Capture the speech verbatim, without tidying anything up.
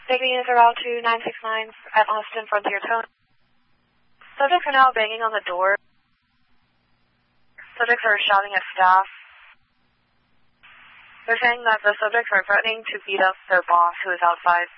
Big units are out to nine six nine at Austin Frontier Tone. Subjects are now banging on the door. Subjects are shouting at staff. They're saying that the subjects are threatening to beat up their boss who is outside.